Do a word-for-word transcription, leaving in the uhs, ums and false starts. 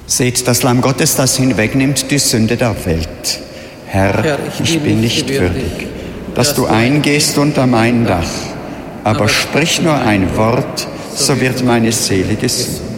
Seht das Lamm Gottes, das hinwegnimmt die Sünde der Welt. Herr, Herr, ich, ich bin nicht würdig, dass du eingehst unter mein Dach, aber sprich nur ein Wort, so wird meine Seele gesund.